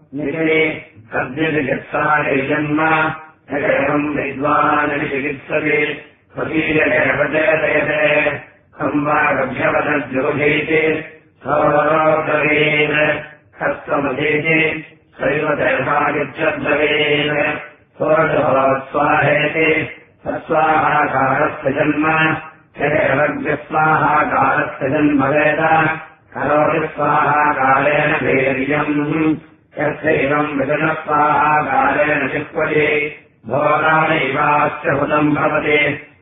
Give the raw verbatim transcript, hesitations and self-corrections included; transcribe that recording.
निरे तद्यचिकित्सायै जन्म एवम् विद्वान् चिकित्सति स्वकीयदेवचेतयते सम्वागभ्यवदज्योधीति सौरब्रवीन् हस्तमधीति सैवदेवागित्यब्रवीन् सोऽस्वाहेति सस्वाहाकारस्य जन्म यदेवज्ञस्वाहाकारस्य जन्म वेद करोति स्वाहाकारेण वीर्यम् यस्यैवम् विदनस्वाहाकारेण चिक्वति भोगानैवास्य हुतम् भवति